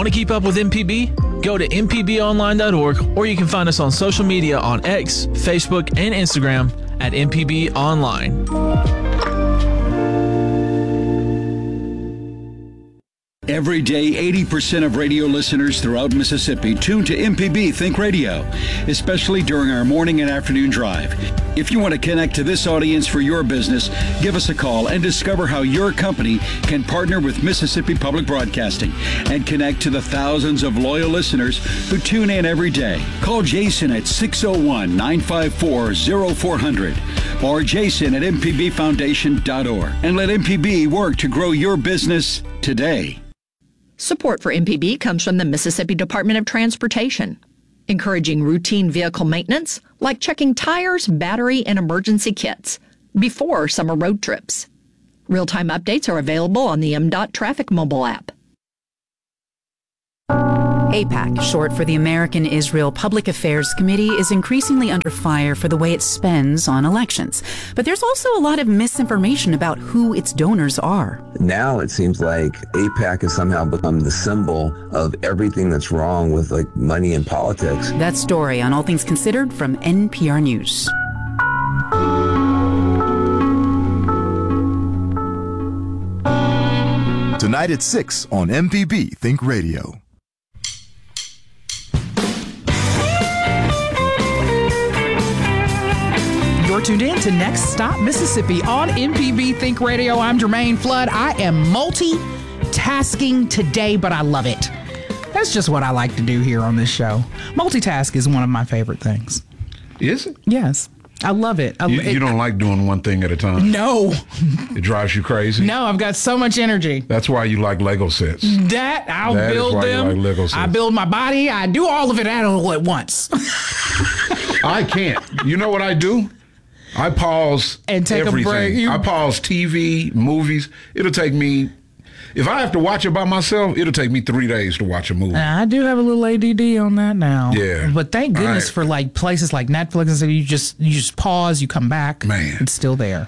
Want to keep up with MPB? Go to mpbonline.org, or you can find us on social media on X, Facebook, and Instagram at MPB Online. Every day, 80% of radio listeners throughout Mississippi tune to MPB Think Radio, especially during our morning and afternoon drive. If you want to connect to this audience for your business, give us a call and discover how your company can partner with Mississippi Public Broadcasting and connect to the thousands of loyal listeners who tune in every day. Call Jason at 601-954-0400 or jason at mpbfoundation.org and let MPB work to grow your business today. Support for MPB comes from the Mississippi Department of Transportation, encouraging routine vehicle maintenance like checking tires, battery, and emergency kits before summer road trips. Real-time updates are available on the MDOT Traffic mobile app. AIPAC, short for the American Israel Public Affairs Committee, is increasingly under fire for the way it spends on elections. But there's also a lot of misinformation about who its donors are. Now it seems like AIPAC has somehow become the symbol of everything that's wrong with money and politics. That story on All Things Considered from NPR News. Tonight at 6 on MPB Think Radio. You're tuned in to Next Stop Mississippi on MPB Think Radio. I'm Jermaine Flood. I am multitasking today, but I love it. That's just what I like to do here on this show. Multitask is one of my favorite things. Is it? Yes. I love it. You don't like doing one thing at a time? No. It drives you crazy? No, I've got so much energy. That's why you like Lego sets. I'll build them. You like Lego sets. I build my body. I do all of it all at once. I can't. You know what I do? I pause and take everything. A break. I pause TV, movies. It'll take me, if I have to watch it by myself, it'll take me 3 days to watch a movie. I do have a little ADD on that now. Yeah. But thank goodness for places like Netflix and stuff. You just pause, you come back. Man. It's still there.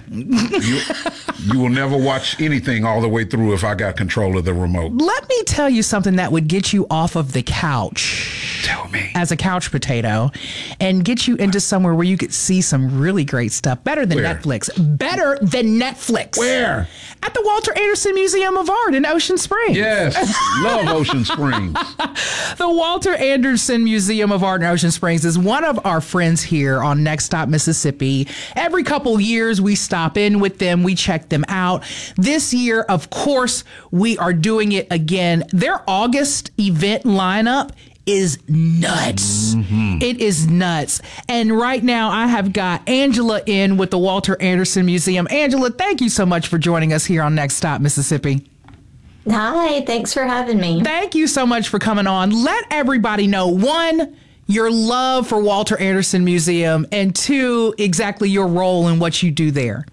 You will never watch anything all the way through if I got control of the remote. Let me tell you something that would get you off of the couch. Tell me. As a couch potato, and get you into somewhere where you could see some really great stuff. Better than Netflix. Better than Netflix. Where? At the Walter Anderson Museum of Art in Ocean Springs. Yes. Love Ocean Springs. The Walter Anderson Museum of Art in Ocean Springs is one of our friends here on Next Stop Mississippi. Every couple years we stop in with them. We check them out. This year, of course, we are doing it again. Their August event lineup is nuts. Mm-hmm. It is nuts. And right now I have got Angela in with the Walter Anderson Museum. Angela, thank you so much for joining us here on Next Stop Mississippi. Hi, thanks for having me. Thank you so much for coming on. Let everybody know, one, your love for Walter Anderson Museum, and two, exactly your role in what you do there.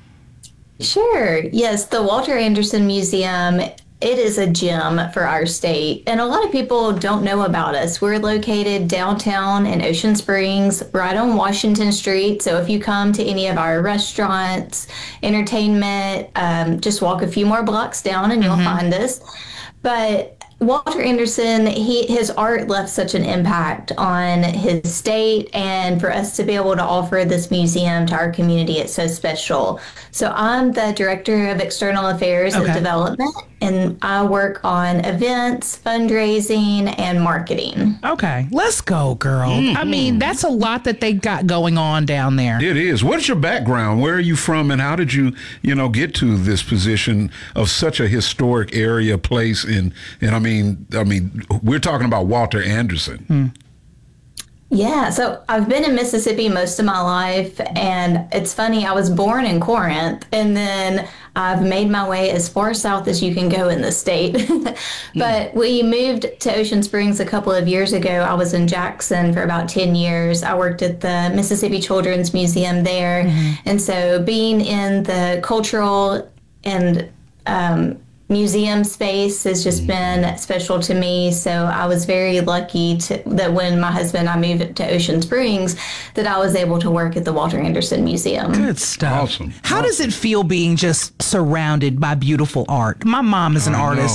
Sure. Yes, the Walter Anderson Museum, it is a gem for our state, and a lot of people don't know about us. We're located downtown in Ocean Springs, right on Washington Street. So if you come to any of our restaurants, entertainment, just walk a few more blocks down and you'll find us. But Walter Anderson, his art left such an impact on his state, and for us to be able to offer this museum to our community, it's so special. So I'm the Director of External Affairs and Development, and I work on events, fundraising, and marketing. Okay, let's go, girl. Mm-hmm. I mean, that's a lot that they got going on down there. It is. What's your background? Where are you from, and how did you get to this position of such a historic area, place? And I mean, we're talking about Walter Anderson. Mm. Yeah, so I've been in Mississippi most of my life, and it's funny, I was born in Corinth, and then I've made my way as far south as you can go in the state. But we moved to Ocean Springs a couple of years ago. I was in Jackson for about 10 years. I worked at the Mississippi Children's Museum there. And so being in the cultural and museum space has just been special to me. So I was very lucky that when my husband and I moved to Ocean Springs, that I was able to work at the Walter Anderson Museum. Good stuff. Awesome. How does it feel being just surrounded by beautiful art? My mom is an artist.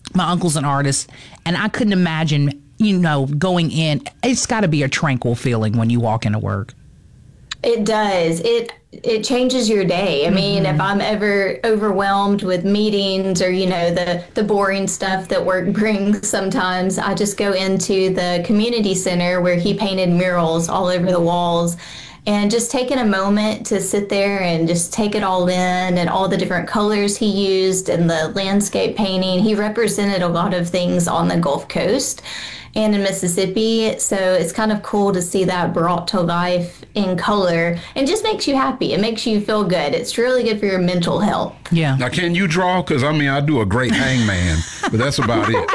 My uncle's an artist, and I couldn't imagine, going in. It's got to be a tranquil feeling when you walk into work. It does. It changes your day. I mean, if I'm ever overwhelmed with meetings or, the boring stuff that work brings sometimes, I just go into the community center where he painted murals all over the walls. And just taking a moment to sit there and just take it all in, and all the different colors he used and the landscape painting. He represented a lot of things on the Gulf Coast and in Mississippi. So it's kind of cool to see that brought to life in color, and just makes you happy. It makes you feel good. It's really good for your mental health. Yeah. Now, can you draw? Because, I do a great hangman, but that's about it.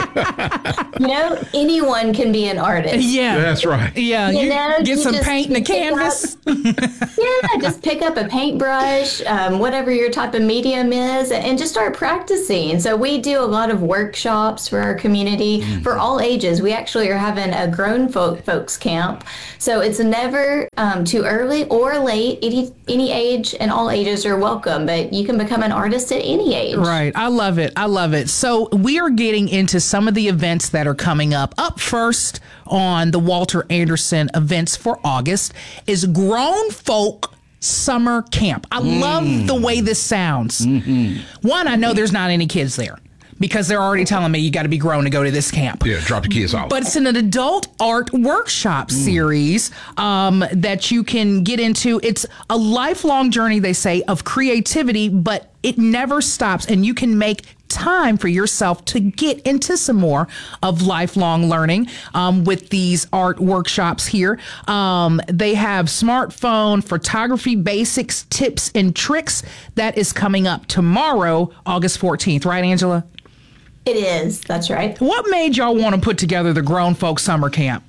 Anyone can be an artist. Yeah. That's right. Yeah. You get some paint and a canvas. Just pick up a paintbrush, whatever your type of medium is, and just start practicing. So we do a lot of workshops for our community for all ages. We actually are having a grown folks camp. So it's never too early or late. Any age and all ages are welcome, but you can become an artist at any age. Right. I love it. I love it. So we are getting into some of the events that are coming up. Up first on the Walter Anderson events for August is Grown Folk Summer Camp. I love the way this sounds. One, I know there's not any kids there, because they're already telling me you got to be grown to go to this camp. Yeah, drop your kids off. But it's an adult art workshop series that you can get into. It's a lifelong journey, they say, of creativity, but it never stops, and you can make time for yourself to get into some more of lifelong learning with these art workshops here. They have smartphone photography basics, tips, and tricks. That is coming up tomorrow, August 14th. Right, Angela? It is. That's right. What made y'all want to put together the Grown Folk Summer Camp?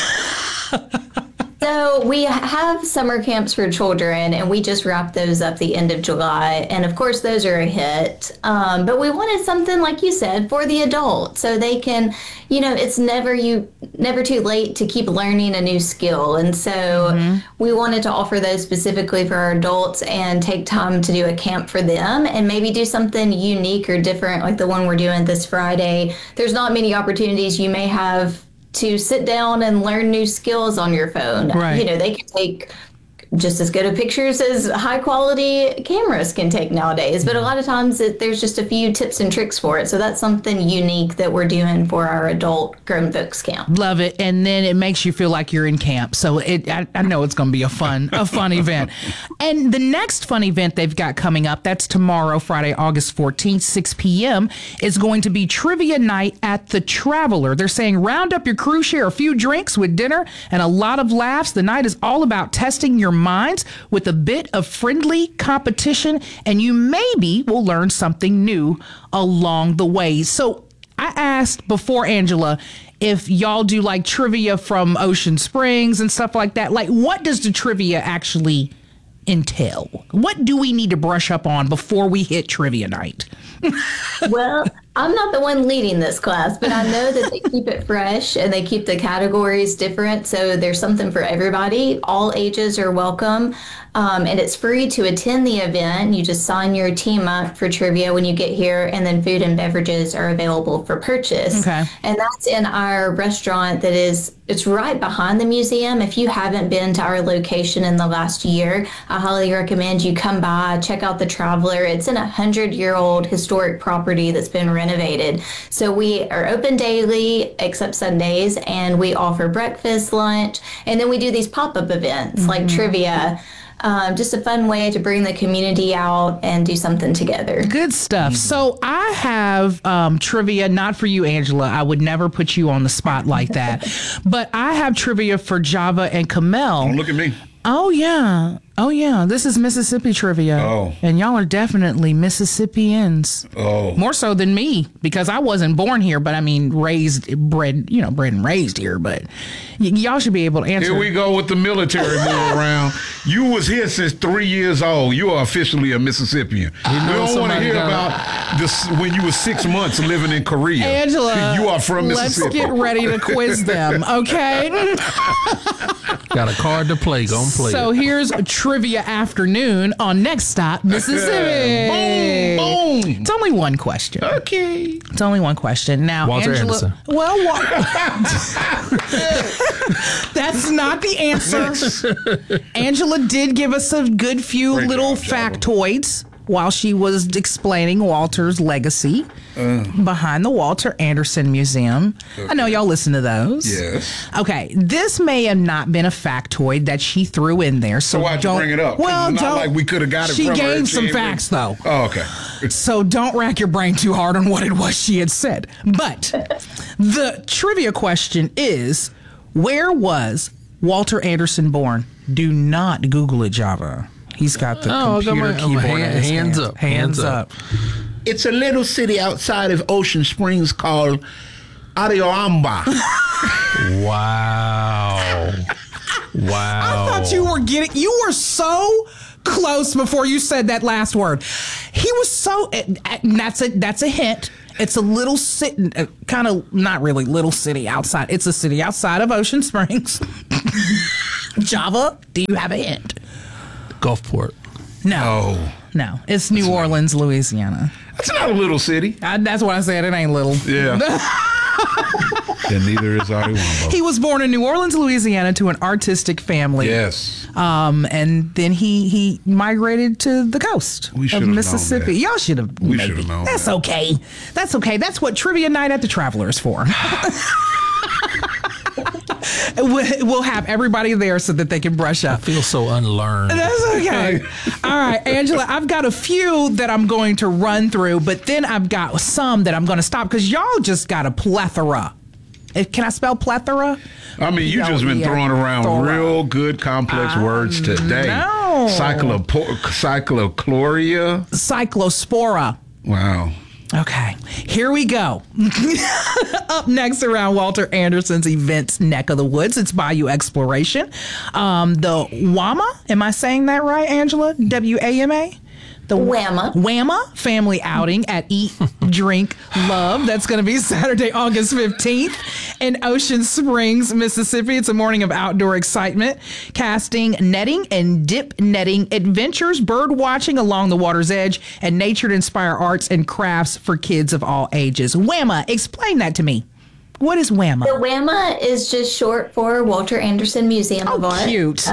So we have summer camps for children, and we just wrapped those up the end of July. And of course, those are a hit. But we wanted something, like you said, for the adult, so they can, it's never too late to keep learning a new skill. And so we wanted to offer those specifically for our adults and take time to do a camp for them, and maybe do something unique or different, like the one we're doing this Friday. There's not many opportunities you may have to sit down and learn new skills on your phone. Right. They can take just as good of pictures as high quality cameras can take nowadays. But a lot of times there's just a few tips and tricks for it. So that's something unique that we're doing for our adult grown folks camp. Love it. And then it makes you feel like you're in camp. So I know it's going to be a fun event. And the next fun event they've got coming up, that's tomorrow, Friday, August 14th, 6 p.m., is going to be trivia night at the Traveler. They're saying round up your crew, share a few drinks with dinner and a lot of laughs. The night is all about testing your minds with a bit of friendly competition, and you maybe will learn something new along the way. So I asked before, Angela, if y'all do like trivia from Ocean Springs and stuff like that. Like, what does the trivia actually entail? What do we need to brush up on before we hit trivia night? Well, I'm not the one leading this class, but I know that they keep it fresh and they keep the categories different. So there's something for everybody. All ages are welcome. And it's free to attend the event. You just sign your team up for trivia when you get here, and then food and beverages are available for purchase. Okay. And that's in our restaurant it's right behind the museum. If you haven't been to our location in the last year, I highly recommend you come by, check out the Traveler. It's an 100-year-old historic property that's been renovated. So we are open daily except Sundays, and we offer breakfast, lunch, and then we do these pop-up events like trivia. Just a fun way to bring the community out and do something together. Good stuff. So I have trivia, not for you, Angela. I would never put you on the spot like that. But I have trivia for Java and Kamel. Don't look at me. Oh, yeah. Oh, yeah. This is Mississippi trivia. Oh. And y'all are definitely Mississippians. Oh. More so than me, because I wasn't born here, but I mean, bred and raised here. But y'all should be able to answer. Here we go with the military move around. You was here since 3 years old. You are officially a Mississippian. We don't want to hear about this when you were 6 months living in Korea. Angela, you are from Mississippi. Let's get ready to quiz them, okay? Got a card to play. Go and play. So here's trivia afternoon on Next Stop Mississippi. Boom, boom. It's only one question. Okay. It's only one question. Now, Walter Angela. Anderson. Well, that's not the answer. Angela did give us a good few Great little job, Java. factoids while she was explaining Walter's legacy behind the Walter Anderson Museum. I know y'all listen to those. Yes. Okay, this may have not been a factoid that she threw in there, so why'd you don't bring it up? 'Cause Well, it's not don't. like we coulda got it She from her gave if she some ain't facts though. Oh, okay. So don't rack your brain too hard on what it was she had said. But the trivia question is, where was Walter Anderson born? Do not Google it, Java. He's got the computer keyboard in his hands up. Hands up. It's a little city outside of Ocean Springs called Areoamba. Wow. I thought you were so close before you said that last word. He was so, and that's a hint. It's a little city, kind of not really little city outside. It's a city outside of Ocean Springs. Java, do you have a hint? Gulfport. No. Oh. No. It's New Orleans, Louisiana. That's not a little city. That's what I said. It ain't little. Yeah. And neither is Areoamba. He was born in New Orleans, Louisiana to an artistic family. Yes. And then he migrated to the coast We of should've known Mississippi. that. Y'all should have. We should have known That's that. okay. That's okay. That's what Trivia Night at the Traveler is for. We'll have everybody there so that they can brush up. Feel so unlearned. That's okay. All right, Angela, I've got a few that I'm going to run through, but then I've got some that I'm going to stop because y'all just got a plethora. Can I spell plethora? I mean, you just been throwing around Thora. real good complex words today. know. Cyclochloria. Cyclospora. Wow. Okay, here we go. Up next around Walter Anderson's events neck of the woods, it's Bayou Exploration. The WAMA, am I saying that right, Angela? WAMA? The WAMA family outing at Eat, Drink, Love. That's going to be Saturday, August 15th in Ocean Springs, Mississippi. It's a morning of outdoor excitement, casting, netting, and dip netting adventures, bird watching along the water's edge, and nature to inspire arts and crafts for kids of all ages. WAMA, explain that to me. What is WAMA? The WAMA is just short for Walter Anderson Museum of Art. Cute.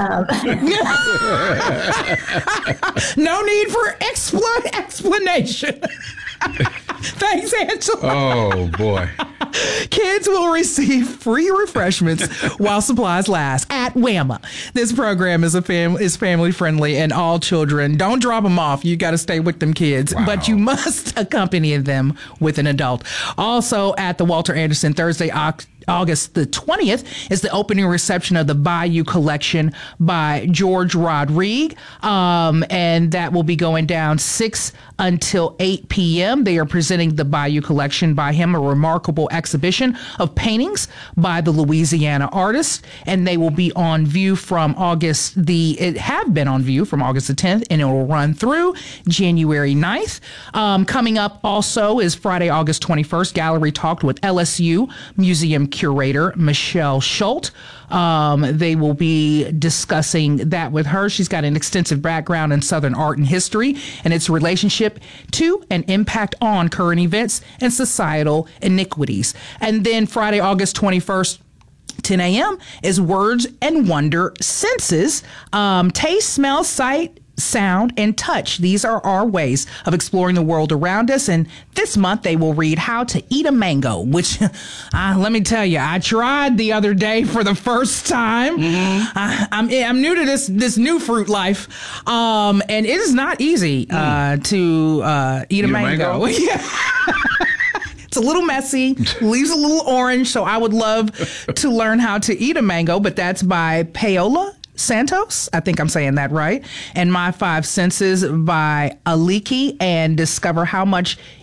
No need for explanation. Thanks, Angela. Oh, boy. Kids will receive free refreshments while supplies last at WAMA. This program is family friendly, and all children, don't drop them off. You got to stay with them kids, but you must accompany them with an adult. Also at the Walter Anderson, Thursday, August the 20th is the opening reception of the Bayou Collection by George Rodrigue. And that will be going down 6 until 8 p.m. They are presenting the Bayou Collection by him, a remarkable exhibition of paintings by the Louisiana artist. And they will be on view from it have been on view from August the 10th, and it will run through January 9th. Coming up also is Friday, August 21st, Gallery Talked with LSU Museum curator Michelle Schultz. They will be discussing that with her. She's got an extensive background in Southern art and history and its relationship to and impact on current events and societal iniquities. And then Friday, August 21st, 10 a.m. is Words and Wonder Senses. Taste, smell, sight, sound, and touch. These are our ways of exploring the world around us. And this month they will read How to Eat a Mango, which let me tell you, I tried the other day for the first time. I'm new to this new fruit life. And it is not easy to eat a mango. Yeah. It's a little messy, leaves a little orange. So I would love to learn how to eat a mango, but that's by Paola Santos, I think I'm saying that right, and My Five Senses by Aliki, and discover how much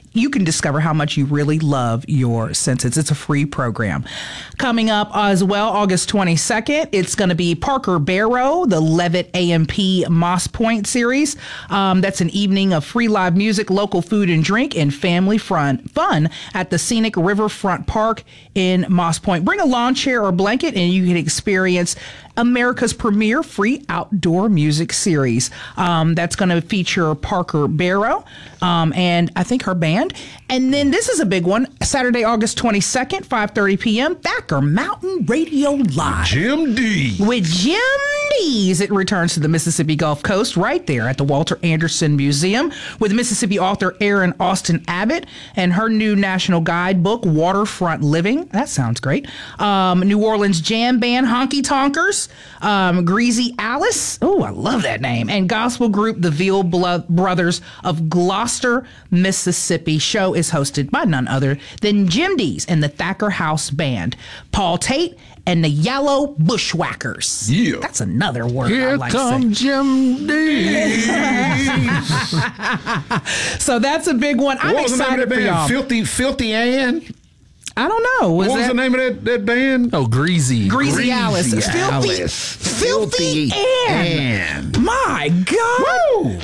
you can discover how much you really love your senses. It's a free program. Coming up as well, August 22nd, it's going to be Parker Barrow, the Levitt AMP Moss Point series. That's an evening of free live music, local food and drink, and family fun at the scenic Riverfront Park in Moss Point. Bring a lawn chair or blanket and you can experience America's premier free outdoor music series. That's going to feature Parker Barrow and I think her band. And then this is a big one, Saturday, August 22nd, 5:30 p.m., Thacker Mountain Radio Live. Jim D. With Jim D's. It returns to the Mississippi Gulf Coast right there at the Walter Anderson Museum with Mississippi author Erin Austin Abbott and her new national guidebook, Waterfront Living. That sounds great. New Orleans Jam Band, Honky Tonkers, Greasy Alice. Oh, I love that name. And gospel group, the Veal Brothers of Gloucester, Mississippi. Show is hosted by none other than Jim D's and the Thacker House Band, Paul Tate, and the Yellow Bushwhackers. Yeah. That's another word Here I like comes Jim D. So that's a big one. I'm What was the name excited of that for y'all. band? Filthy Ann? I don't know. What was the name of that band? Oh, Greasy. Greasy Alice. Alice. Filthy Ann. My God.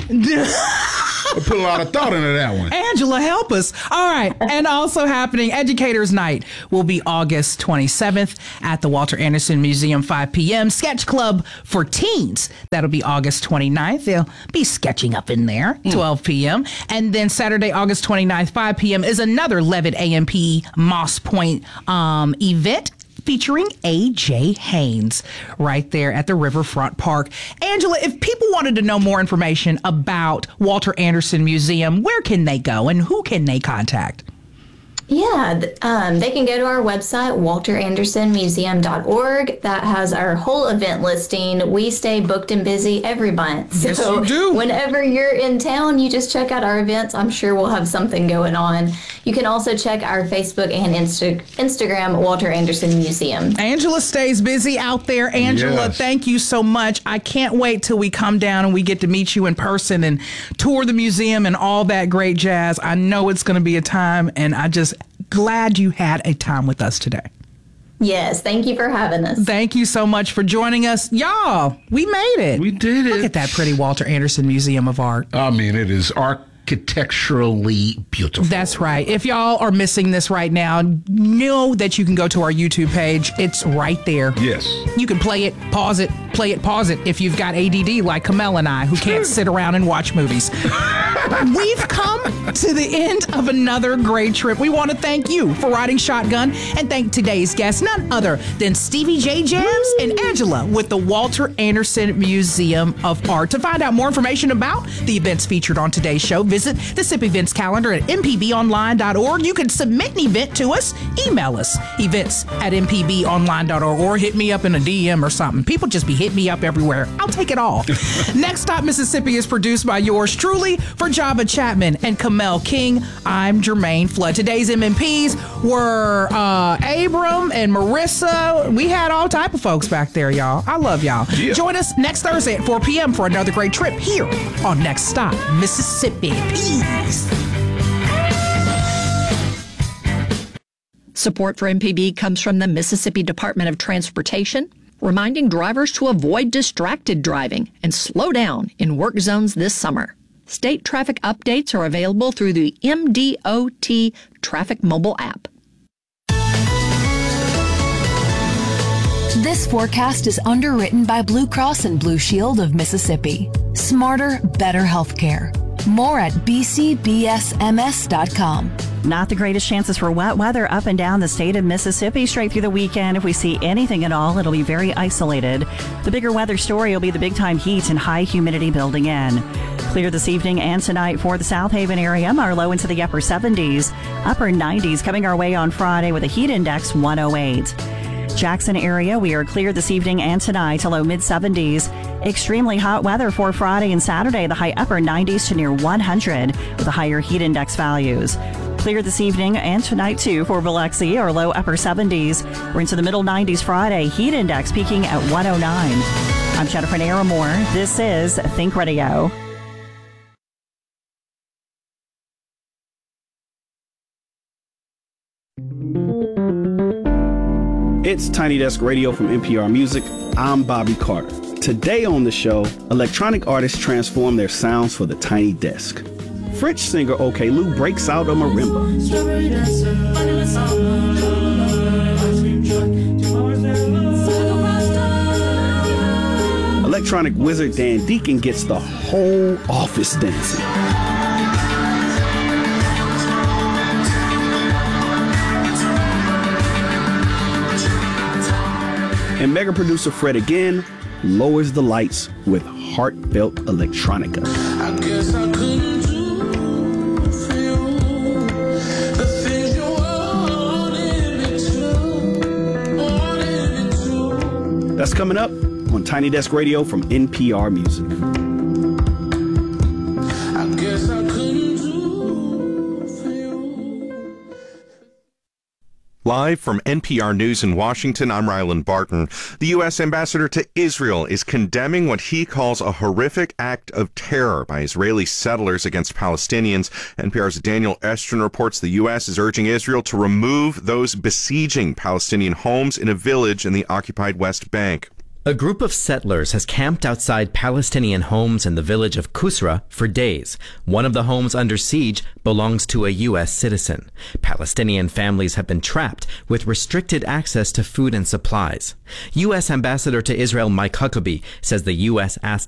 I put a lot of thought into that one. Angela, help us. All right. And also happening, Educators Night will be August 27th at the Walter Anderson Museum, 5 p.m. Sketch Club for Teens. That'll be August 29th. They'll be sketching up in there, 12 p.m. And then Saturday, August 29th, 5 p.m. is another Levitt AMP Moss Point event featuring A.J. Haynes right there at the Riverfront Park. Angela, if people wanted to know more information about Walter Anderson Museum, where can they go and who can they contact? Yeah, they can go to our website, walterandersonmuseum.org. That has our whole event listing. We stay booked and busy every month. So yes, you do. Whenever you're in town, you just check out our events. I'm sure we'll have something going on. You can also check our Facebook and Instagram, Walter Anderson Museum. Angela stays busy out there. Angela, Yes. Thank you so much. I can't wait till we come down and we get to meet you in person and tour the museum and all that great jazz. I know it's going to be a time, and I just glad you had a time with us today. Yes, thank you for having us. Thank you so much for joining us. Y'all, we made it. We did it. Look at that pretty Walter Anderson Museum of Art. I mean, it is architecturally beautiful. That's right. If y'all are missing this right now, know that you can go to our YouTube page. It's right there. Yes. You can play it, pause it, if you've got ADD like Kamel and I, who can't sit around and watch movies. We've come to the end of another great trip. We want to thank you for riding shotgun and thank today's guests, none other than Stevie J Jams and Angela with the Walter Anderson Museum of Art. To find out more information about the events featured on today's show, visit the SIP events calendar at mpbonline.org. You can submit an event to us. Email us, events@mpbonline.org, or hit me up in a DM or something. People just be hitting me up everywhere. I'll take it all. Next Stop Mississippi is produced by yours truly. For Java Chapman and Kamel King, I'm Jermaine Flood. Today's MMPs were Abram and Marissa. We had all type of folks back there, y'all. I love y'all. Yeah. Join us next Thursday at 4 p.m. for another great trip here on Next Stop Mississippi. Peace. Support for MPB comes from the Mississippi Department of Transportation, reminding drivers to avoid distracted driving and slow down in work zones this summer. State traffic updates are available through the MDOT Traffic mobile app. This forecast is underwritten by Blue Cross and Blue Shield of Mississippi. Smarter, better healthcare. More at bcbsms.com. Not the greatest chances for wet weather up and down the state of Mississippi straight through the weekend. If we see anything at all, it'll be very isolated. The bigger weather story will be the big-time heat and high humidity building in. Clear this evening and tonight for the South Haven area. Our low into the upper 70s, upper 90s coming our way on Friday with a heat index 108. Jackson area, we are clear this evening and tonight to low mid-70s. Extremely hot weather for Friday and Saturday, the high upper 90s to near 100 with the higher heat index values. Clear this evening and tonight too for Biloxi, our low upper 70s. We're into the middle 90s Friday, heat index peaking at 109. I'm Jennifer Naramore. This is Think Radio. It's Tiny Desk Radio from NPR Music. I'm Bobby Carter. Today on the show, electronic artists transform their sounds for the Tiny Desk. French singer OK Lou breaks out a marimba. Electronic wizard Dan Deacon gets the whole office dancing. And mega producer Fred again lowers the lights with heartfelt electronica. I guess I couldn't do for you the things you wanted me to. That's coming up on Tiny Desk Radio from NPR Music. I guess I couldn't do for you. Live from NPR News in Washington, I'm Ryland Barton. The U.S. ambassador to Israel is condemning what he calls a horrific act of terror by Israeli settlers against Palestinians. NPR's Daniel Estrin reports the U.S. is urging Israel to remove those besieging Palestinian homes in a village in the occupied West Bank. A group of settlers has camped outside Palestinian homes in the village of Kusra for days. One of the homes under siege belongs to a U.S. citizen. Palestinian families have been trapped with restricted access to food and supplies. U.S. Ambassador to Israel Mike Huckabee says the U.S. asked